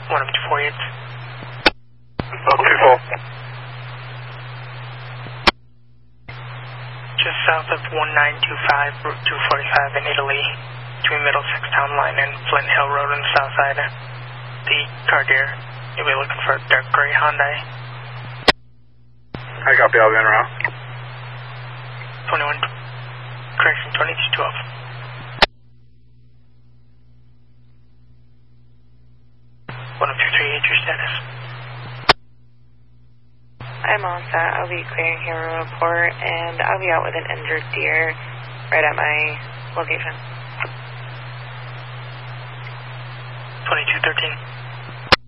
One of 248. Okay, full. Just south of 1925, Route 245 in Italy, between Middlesex Town Line and Flint Hill Road on the south side. The car deer, you'll be looking for a dark gray Hyundai. I copy, I'll be in around. 21, correction, 2212. One of 238, your status. I'm all set. I'll be clearing Hero Report, and I'll be out with an injured deer right at my location. 2213.